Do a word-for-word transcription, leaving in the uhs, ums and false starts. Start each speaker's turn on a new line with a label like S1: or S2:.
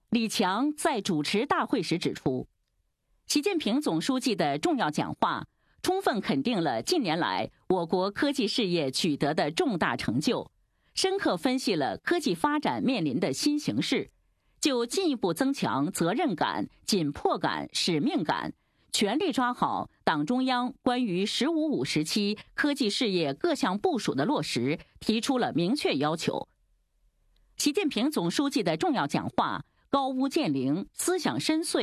S1: 李强在主持大会时指出，习近平总书记的重要讲话充分肯定了近年来我国科技事业取得的重大成就，深刻分析了科技发展面临的新形势，就进一步增强责任感、紧迫感、使命感，全力抓好党中央关于“十五五”时期科技事业各项部署的落实提出了明确要求。习近平总书记的重要讲话高屋建瓴，思想深邃，